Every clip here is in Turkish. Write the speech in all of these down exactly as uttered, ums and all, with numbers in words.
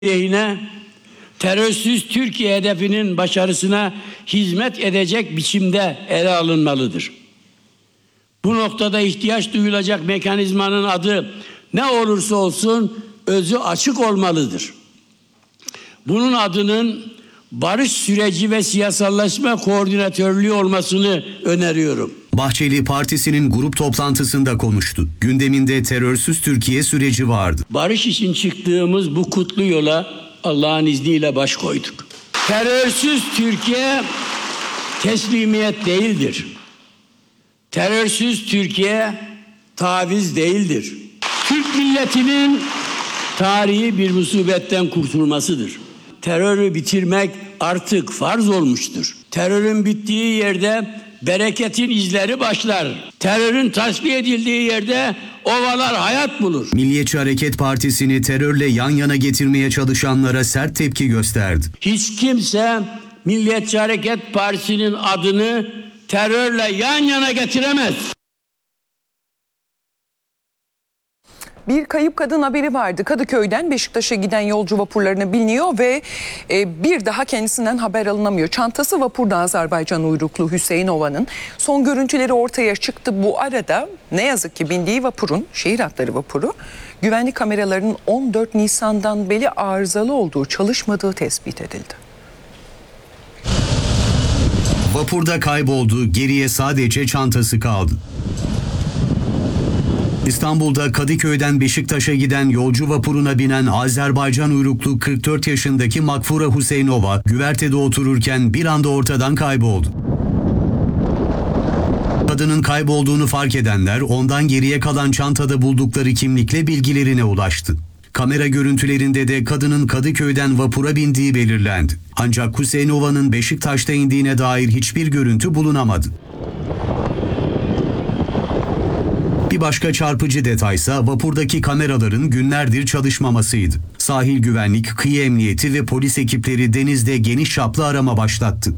lehine terörsüz Türkiye hedefinin başarısına hizmet edecek biçimde ele alınmalıdır. Bu noktada ihtiyaç duyulacak mekanizmanın adı ne olursa olsun özü açık olmalıdır. Bunun adının barış süreci ve siyasallaşma koordinatörlüğü olmasını öneriyorum. Bahçeli partisinin grup toplantısında konuştu. Gündeminde terörsüz Türkiye süreci vardı. Barış için çıktığımız bu kutlu yola Allah'ın izniyle baş koyduk. Terörsüz Türkiye teslimiyet değildir. Terörsüz Türkiye taviz değildir. Türk milletinin tarihi bir musibetten kurtulmasıdır. Terörü bitirmek artık farz olmuştur. Terörün bittiği yerde bereketin izleri başlar. Terörün tasfiye edildiği yerde ovalar hayat bulur. Milliyetçi Hareket Partisi'ni terörle yan yana getirmeye çalışanlara sert tepki gösterdi. Hiç kimse Milliyetçi Hareket Partisi'nin adını terörle yan yana getiremez. Bir kayıp kadın haberi vardı. Kadıköy'den Beşiktaş'a giden yolcu vapurlarına biliniyor ve e, bir daha kendisinden haber alınamıyor. Çantası vapurda Azerbaycan uyruklu Hüseyin Ova'nın. Son görüntüleri ortaya çıktı. Bu arada ne yazık ki bindiği vapurun, şehir hatları vapuru, güvenlik kameralarının on dört Nisan'dan beri arızalı olduğu, çalışmadığı tespit edildi. Vapurda kayboldu, geriye sadece çantası kaldı. İstanbul'da Kadıköy'den Beşiktaş'a giden yolcu vapuruna binen Azerbaycan uyruklu kırk dört yaşındaki Makfura Hüseyinova güvertede otururken bir anda ortadan kayboldu. Kadının kaybolduğunu fark edenler ondan geriye kalan çantada buldukları kimlikle bilgilerine ulaştı. Kamera görüntülerinde de kadının Kadıköy'den vapura bindiği belirlendi. Ancak Hüseyinova'nın Beşiktaş'ta indiğine dair hiçbir görüntü bulunamadı. Bir başka çarpıcı detaysa vapurdaki kameraların günlerdir çalışmamasıydı. Sahil güvenlik, kıyı emniyeti ve polis ekipleri denizde geniş çaplı arama başlattı.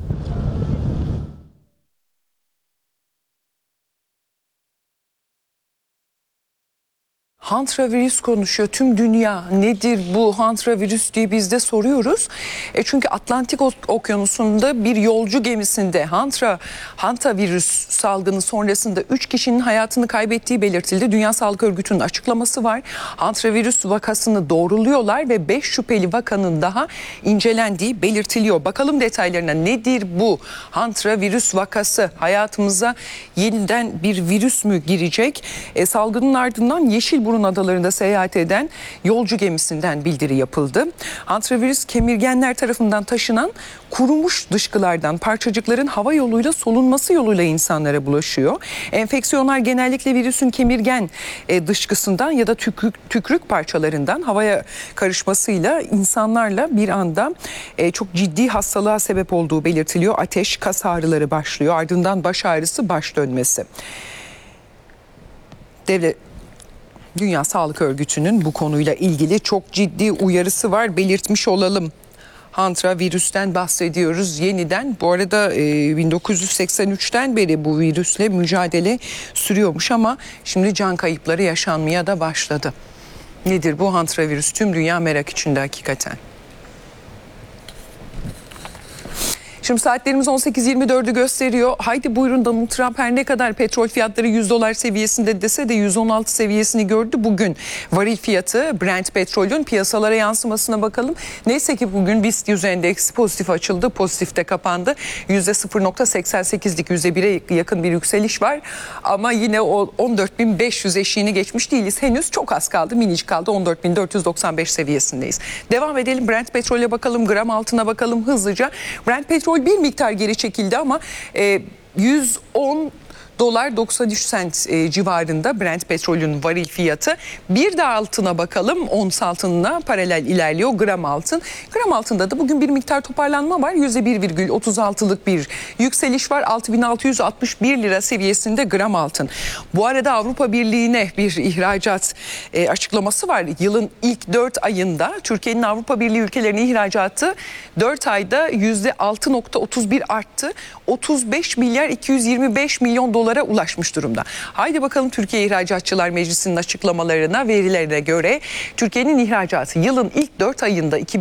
Hantavirüs konuşuyor. Tüm dünya nedir bu hantavirüs diye biz de soruyoruz. E çünkü Atlantik Okyanusu'nda bir yolcu gemisinde hantra, hantavirüs salgını sonrasında üç kişinin hayatını kaybettiği belirtildi. Dünya Sağlık Örgütü'nün açıklaması var. Hantavirüs vakasını doğruluyorlar ve beş şüpheli vakanın daha incelendiği belirtiliyor. Bakalım detaylarına, nedir bu hantavirüs vakası? Hayatımıza yeniden bir virüs mü girecek? E, salgının ardından Yeşilburun adalarında seyahat eden yolcu gemisinden bildiri yapıldı. Hantavirüs kemirgenler tarafından taşınan kurumuş dışkılardan parçacıkların hava yoluyla solunması yoluyla insanlara bulaşıyor. Enfeksiyonlar genellikle virüsün kemirgen e, dışkısından ya da tükrük, tükrük parçalarından havaya karışmasıyla insanlarla bir anda e, çok ciddi hastalığa sebep olduğu belirtiliyor. Ateş, kas ağrıları başlıyor. Ardından baş ağrısı, baş dönmesi. Devlet Dünya Sağlık Örgütü'nün bu konuyla ilgili çok ciddi uyarısı var, belirtmiş olalım. Hantavirüsten bahsediyoruz yeniden. Bu arada e, bin dokuz yüz seksen üçten beri bu virüsle mücadele sürüyormuş ama şimdi can kayıpları yaşanmaya da başladı. Nedir bu hantavirüs? Tüm dünya merak içinde hakikaten. Şimdi saatlerimiz on sekiz yirmi dördü gösteriyor. Haydi buyurun, Donald Trump her ne kadar petrol fiyatları yüz dolar seviyesinde dese de yüz on altı seviyesini gördü bugün. Varil fiyatı Brent petrolün piyasalara yansımasına bakalım. Neyse ki bugün BIST yüz endeksi pozitif açıldı. Pozitifte kapandı. yüzde sıfır virgül seksen sekizlik yüzde bire yakın bir yükseliş var. Ama yine o on dört bin beş yüz eşiğini geçmiş değiliz. Henüz çok az kaldı. Minicik kaldı. on dört bin dört yüz doksan beş seviyesindeyiz. Devam edelim. Brent petrole bakalım. Gram altına bakalım hızlıca. Brent petrol bir miktar geri çekildi ama e, yüz on dolar doksan üç sent e, civarında Brent petrolün varil fiyatı. Bir de altına bakalım. Ons altınına paralel ilerliyor gram altın. Gram altında da bugün bir miktar toparlanma var. yüzde bir virgül otuz altılık bir yükseliş var. altı bin altı yüz altmış bir lira seviyesinde gram altın. Bu arada Avrupa Birliği'ne bir ihracat e, açıklaması var. Yılın ilk dört ayında Türkiye'nin Avrupa Birliği ülkelerine ihracatı dört ayda yüzde altı virgül otuz bir arttı. otuz beş milyar iki yüz yirmi beş milyon dolar dolara ulaşmış durumda. Haydi bakalım Türkiye İhracatçılar Meclisi'nin açıklamalarına, verilerine göre Türkiye'nin ihracatı yılın ilk dört ayında